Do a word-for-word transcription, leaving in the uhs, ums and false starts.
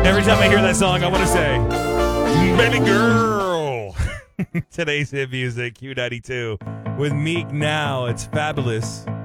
Every time I hear that song, I want to say, baby girl. Today's hit music, Q ninety-two with Meek Now. It's fabulous.